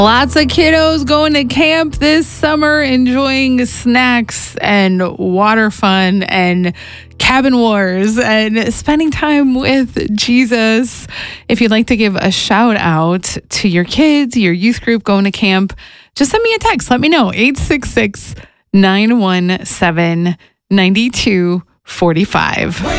Lots of kiddos going to camp this summer, enjoying snacks and water fun and cabin wars and spending time with Jesus. If you'd like to give a shout out to your kids, your youth group going to camp, just send me a text. Let me know. 866-917-9245.